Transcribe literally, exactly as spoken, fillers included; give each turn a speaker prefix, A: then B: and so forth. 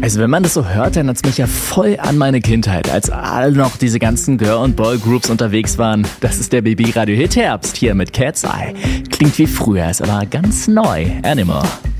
A: Also wenn man das so hört, dann erinnert es mich ja voll an meine Kindheit, als alle noch diese ganzen Girl- und Boy-Groups unterwegs waren. Das ist der B B Radio Hit Herbst hier mit Cat's Eye. Klingt wie früher, ist aber ganz neu. Animal.